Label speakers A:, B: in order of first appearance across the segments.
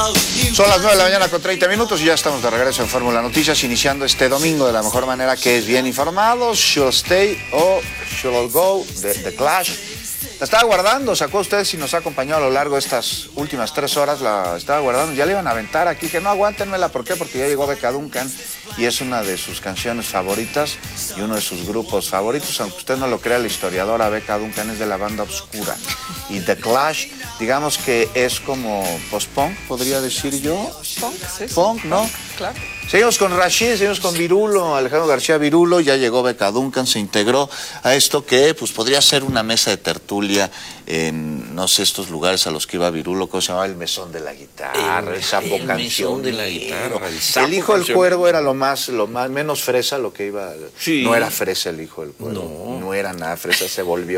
A: Son las 9 de la mañana con 30 minutos y ya estamos de regreso en Fórmula Noticias, iniciando este domingo de la mejor manera, que es bien informados. Should Stay o Should Go de The Clash. La estaba guardando, ¿sacó usted si nos ha acompañado a lo largo de estas últimas 3 horas? La estaba guardando, ya le iban a aventar aquí, que no, aguántenmela. ¿Por qué? Porque ya llegó Becca Duncan y es una de sus canciones favoritas y uno de sus grupos favoritos. Aunque usted no lo crea, la historiadora Becca Duncan es de la banda Obscura. Y The Clash, digamos que es como post-punk, podría decir yo.
B: Punk, sí.
A: Punk, ¿no?
B: Claro.
A: Seguimos con Rashid, seguimos con Virulo, Alejandro García Virulo. Ya llegó Becca Duncan, se integró a esto que pues podría ser una mesa de tertulia en, no sé, estos lugares a los que iba Virulo. ¿Cómo se llamaba? El Mesón de la Guitarra, el Sapo Canción.
B: Mesón de la Guitarra,
A: el Hijo del Cuervo era lo más menos fresa, lo que iba.
B: Sí.
A: No era fresa el Hijo del Cuervo. No era nada fresa, se volvió.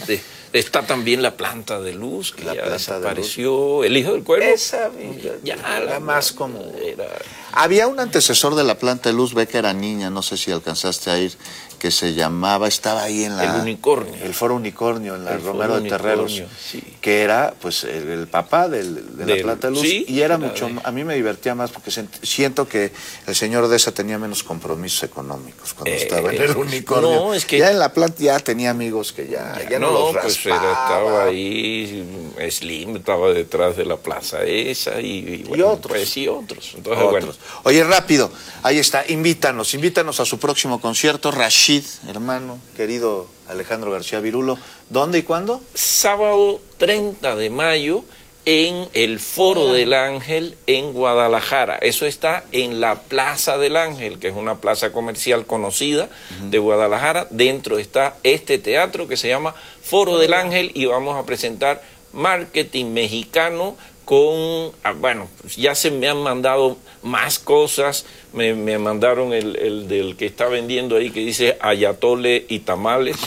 B: Está también La Planta de Luz, que ya desapareció. El Hijo del Cuervo.
A: Esa
B: ya
A: era más como.
B: Era...
A: Había un antecesor de La Planta de Luz, Becca era niña, no sé si alcanzaste a ir, que se llamaba, estaba ahí en la...
B: El Unicornio.
A: El Foro Unicornio, en la Romero de Terreros,
B: sí.
A: Que era pues el papá de La Planta de Luz,
B: sí,
A: y era mucho, a mí me divertía más porque siento que el señor Deza tenía menos compromisos económicos cuando estaba en el Unicornio.
B: No, es que...
A: Ya en La Planta ya tenía amigos que ya no los raspaba.
B: Pues estaba ahí, Slim estaba detrás de la plaza esa y otros. Pues, y otros. Entonces, bueno.
A: Oye, rápido, ahí está, invítanos a su próximo concierto, Rashid, hermano, querido Alejandro García Virulo. ¿Dónde y cuándo?
B: Sábado 30 de mayo en el Foro del Ángel en Guadalajara. Eso está en la Plaza del Ángel, que es una plaza comercial conocida de Guadalajara. Dentro está este teatro que se llama Foro del Ángel y vamos a presentar marketing mexicano con, bueno, ya se me han mandado más cosas, me mandaron el del que está vendiendo ahí que dice ayatole y tamales.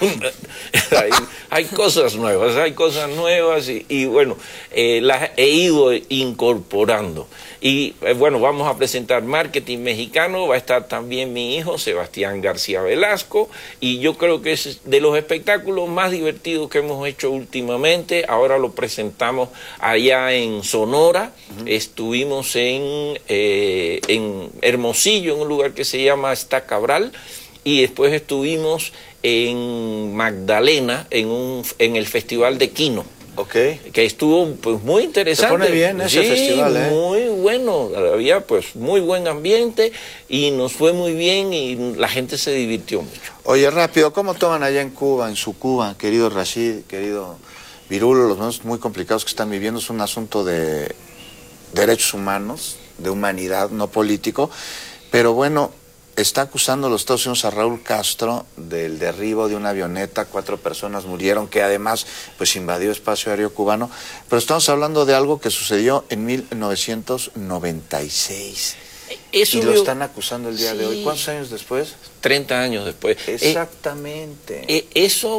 B: hay cosas nuevas y bueno, las he ido incorporando. Y bueno, vamos a presentar marketing mexicano, va a estar también mi hijo Sebastián García Velasco, y yo creo que es de los espectáculos más divertidos que hemos hecho últimamente. Ahora lo presentamos allá en Sonora, estuvimos en Hermosillo, en un lugar que se llama Estacabral, y después estuvimos en Magdalena, en el Festival de Quino.
A: Okay.
B: Que estuvo pues muy interesante.
A: Se pone bien ese festival,
B: muy bueno, había pues muy buen ambiente y nos fue muy bien y la gente se divirtió mucho.
A: Oye, rápido, ¿cómo toman allá en Cuba, en su Cuba, querido Rashid, querido Virulo, los momentos muy complicados que están viviendo? Es un asunto de derechos humanos, de humanidad, no político, pero bueno, está acusando a los Estados Unidos a Raúl Castro del derribo de una avioneta, 4 personas murieron, que además pues invadió espacio aéreo cubano, pero estamos hablando de algo que sucedió en 1996.
B: Eso
A: y lo están acusando el día de hoy. ¿Cuántos años después?
B: 30 años después.
A: Exactamente.
B: Eso